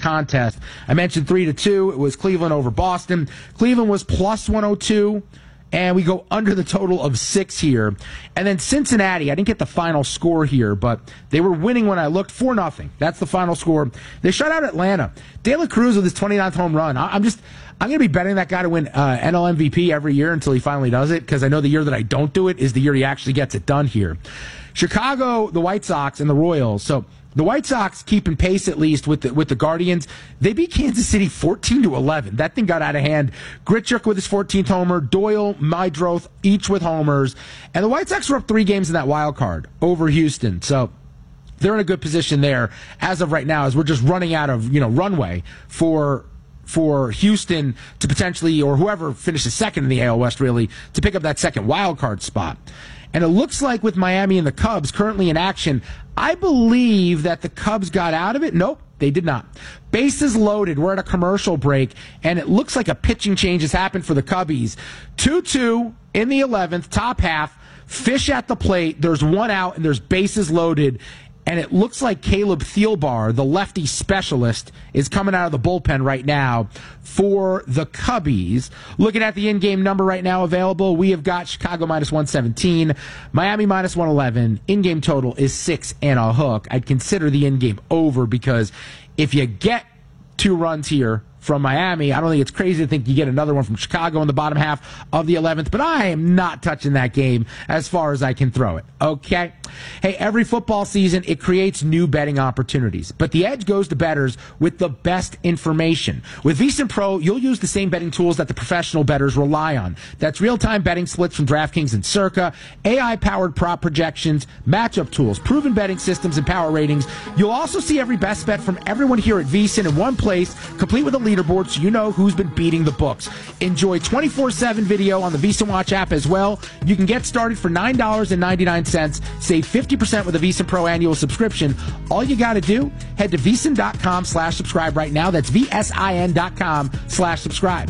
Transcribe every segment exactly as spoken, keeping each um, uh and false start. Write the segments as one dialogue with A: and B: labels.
A: contest. I mentioned three to two. It was Cleveland over Boston. Cleveland was plus one oh two. And we go under the total of six here. And then Cincinnati, I didn't get the final score here, but they were winning when I looked, four nothing. That's the final score. They shut out Atlanta. De La Cruz with his twenty-ninth home run. I'm just, I'm going to be betting that guy to win uh, N L M V P every year until he finally does it, because I know the year that I don't do it is the year he actually gets it done here. Chicago, the White Sox, and the Royals. So the White Sox keeping pace at least with the, with the Guardians. They beat Kansas City fourteen to eleven. That thing got out of hand. Grichuk with his fourteenth homer, Doyle, Mydroth, each with homers. And the White Sox were up three games in that wild card over Houston. So they're in a good position there as of right now, as we're just running out of, you know, runway for for Houston to potentially, or whoever finishes second in the A L West really, to pick up that second wild card spot. And it looks like with Miami and the Cubs currently in action, I believe that the Cubs got out of it. Nope, they did not. Bases loaded. We're at a commercial break, and it looks like a pitching change has happened for the Cubbies. two two in the eleventh, top half. Fish at the plate. There's one out, and there's bases loaded. And it looks like Caleb Thielbar, the lefty specialist, is coming out of the bullpen right now for the Cubbies. Looking at the in-game number right now available, we have got Chicago minus one seventeen, Miami minus one eleven. In-game total is six and a hook. I'd consider the in-game over, because if you get two runs here from Miami, I don't think it's crazy to think you get another one from Chicago in the bottom half of the eleventh, but I am not touching that game as far as I can throw it, okay? Hey, every football season, it creates new betting opportunities, but the edge goes to bettors with the best information. With VSiN Pro, you'll use the same betting tools that the professional bettors rely on. That's real-time betting splits from DraftKings and Circa, A I-powered prop projections, matchup tools, proven betting systems, and power ratings. You'll also see every best bet from everyone here at VSiN in one place, complete with a leaderboard, so you know who's been beating the books. Enjoy twenty-four seven video on the VSiN Watch app as well. You can get started for nine ninety-nine. Save fifty percent with a VSiN Pro annual subscription. All you got to do, head to VSiN.com slash subscribe right now. That's V-S-I-N dot com slash subscribe.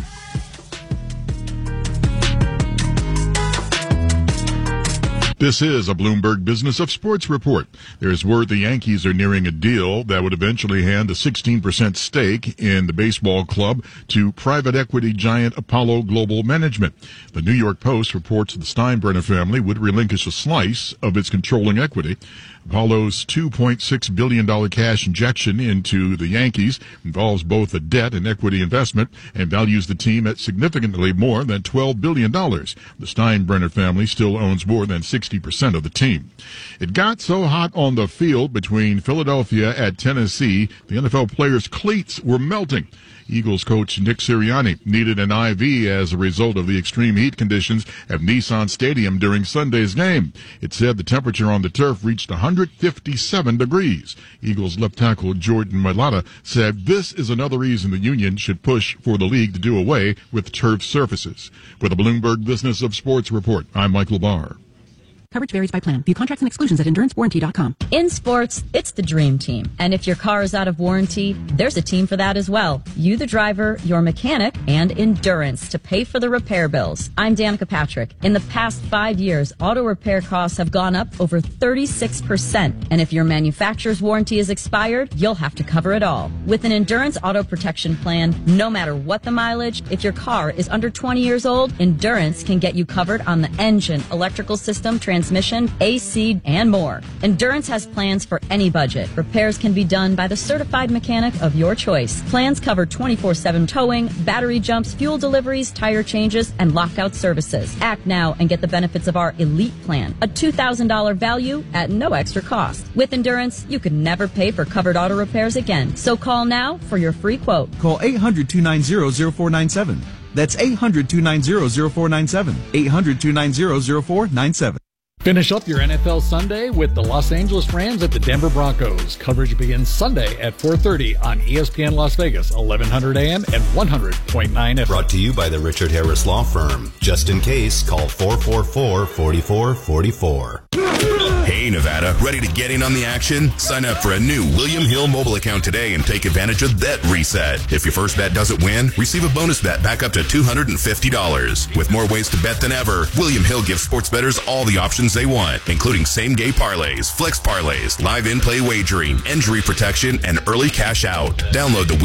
B: This is a Bloomberg Business of Sports report. There's word the Yankees are nearing a deal that would eventually hand a sixteen percent stake in the baseball club to private equity giant Apollo Global Management. The New York Post reports the Steinbrenner family would relinquish a slice of its controlling equity. Apollo's two point six billion dollars cash injection into the Yankees involves both a debt and equity investment and values the team at significantly more than twelve billion dollars. The Steinbrenner family still owns more than sixty percent of the team. It got so hot on the field between Philadelphia at Tennessee, the N F L players' cleats were melting. Eagles coach Nick Sirianni needed an I V as a result of the extreme heat conditions at Nissan Stadium during Sunday's game. It said the temperature on the turf reached one hundred fifty-seven degrees. Eagles left tackle Jordan Mailata said this is another reason the union should push for the league to do away with turf surfaces. For the Bloomberg Business of Sports report, I'm Michael Barr.
C: Coverage varies by plan. View contracts and exclusions at endurance warranty dot com.
D: In sports, it's the dream team. And if your car is out of warranty, there's a team for that as well. You, the driver, your mechanic, and Endurance to pay for the repair bills. I'm Danica Patrick. In the past five years, auto repair costs have gone up over thirty-six percent. And if your manufacturer's warranty is expired, you'll have to cover it all. With an Endurance auto protection plan, no matter what the mileage, if your car is under twenty years old, Endurance can get you covered on the engine, electrical system, transmission, A C, and more. Endurance has plans for any budget. Repairs can be done by the certified mechanic of your choice. Plans cover twenty-four seven towing, battery jumps, fuel deliveries, tire changes, and lockout services. Act now and get the benefits of our Elite Plan, a two thousand dollars value at no extra cost. With Endurance, you could never pay for covered auto repairs again. So call now for your free quote.
E: Call eight hundred, two nine zero, zero four nine seven. That's eight hundred, two nine zero, zero four nine seven. eight hundred, two nine zero, zero four nine seven.
F: Finish up your N F L Sunday with the Los Angeles Rams at the Denver Broncos. Coverage begins Sunday at four thirty on E S P N Las Vegas, eleven hundred A M and one hundred point nine F M.
G: Brought to you by the Richard Harris Law Firm. Just in case, call four four four, four four four four.
H: Hey, Nevada, ready to get in on the action? Sign up for a new William Hill mobile account today and take advantage of Bet Reset. If your first bet doesn't win, receive a bonus bet back up to two hundred fifty dollars. With more ways to bet than ever, William Hill gives sports bettors all the options they want, including same-game parlays, flex parlays, live in-play wagering, injury protection, and early cash out. Download the